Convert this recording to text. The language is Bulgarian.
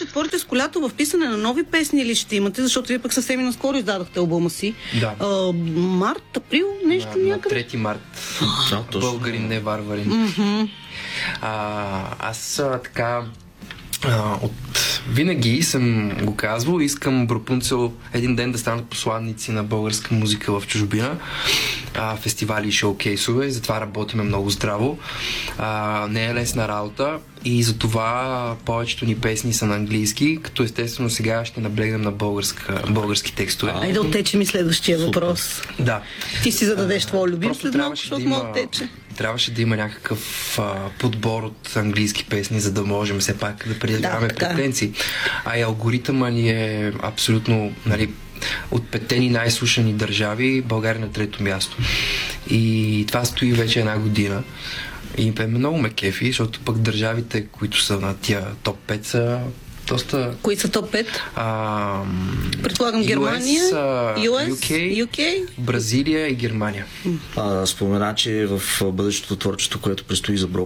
ваше творческо лято в писане на нови песни ли ще имате? Защото вие пък съвсем и наскоро издадохте албума си. Да. Март, април, нещо някъде? На 3 март. Българин, не варварин. Аз така... винаги съм го казвал, искам Брапунцел един ден да станат посланници на българска музика в чужбина, фестивали и шоукейсове, затова работиме много здраво. Не е лесна работа и затова повечето ни песни са на английски, като естествено сега ще наблегнем на български текстове. Айде оттече ми следващия въпрос. Да. Ти си зададеш твой любим след малко, защото му оттече. Трябваше да има някакъв подбор от английски песни, за да можем все пак да предявяваме претенции. А и алгоритъма ни е абсолютно, нали, от 5 най-слушани държави, България на 3-то място. И това стои вече една година. И много ме кефи, защото пък държавите, които са на тия топ 5 са доста... Кои са топ 5? Предполагам Германия, UK, Бразилия и Германия. Спомена, че в бъдещото творчество, което предстои за